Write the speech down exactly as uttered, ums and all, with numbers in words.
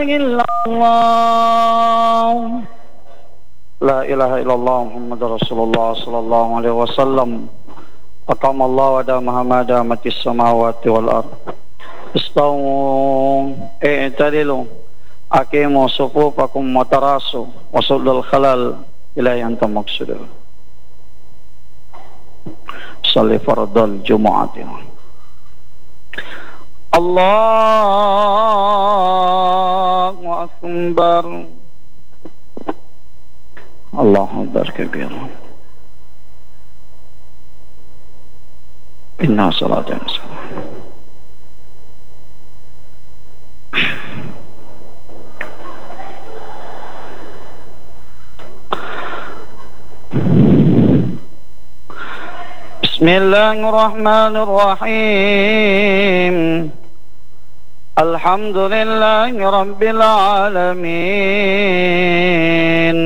illallah La ilaha illallah Muhammadur Rasulullah sallallahu alaihi wasallam Aqamallahu wa damaha ma damatis samawati wal ard Istawu i'tadilu Aqimu sufufakum wa tarasu wa suddul khalal ilahi anta maqsudu Salli fardal jumu'ati Allahu akbar Allahu akbar kabir Inna salatana salam Bismillahirrahmanirrahim Alhamdulillahi rabbil alamin